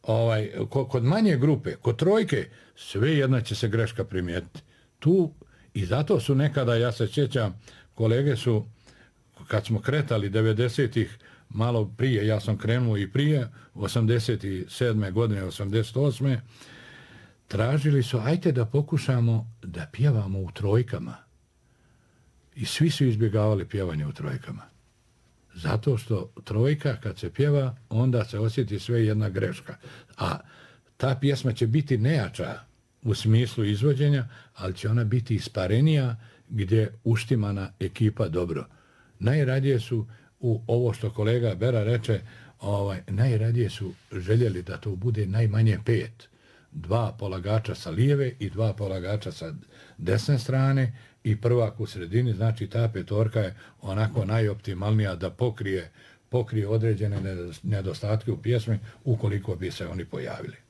kod manje grupe, kod trojke, sve jedna će se greška primijetiti. Tu, i zato su nekada, ja se sjećam, kolege su, kad smo kretali 90-ih, malo prije, ja sam krenuo i prije, 87. godine, 88. Tražili su, ajte da pokušamo da pjevamo u trojkama. I svi su izbjegavali pjevanje u trojkama. Zato što trojka, kad se pjeva, onda se osjeti sve jedna greška. A ta pjesma će biti nejača u smislu izvođenja, ali će ona biti isparenija gdje uštimana ekipa dobro. Najradije su, u ovo što kolega Bera reče, najradije su željeli da to bude najmanje 5. 2 polagača sa lijeve i 2 polagača sa desne strane i prvak u sredini, znači ta petorka je onako najoptimalnija da pokrije određene nedostatke u pjesmi ukoliko bi se oni pojavili.